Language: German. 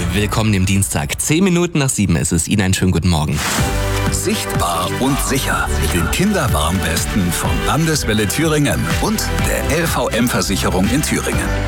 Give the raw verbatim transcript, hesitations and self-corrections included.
Willkommen im Dienstag. Zehn Minuten nach sieben ist es. Ihnen einen schönen guten Morgen. Sichtbar und sicher. Den Kinderwarnwesten von Landeswelle Thüringen und der L V M-Versicherung in Thüringen.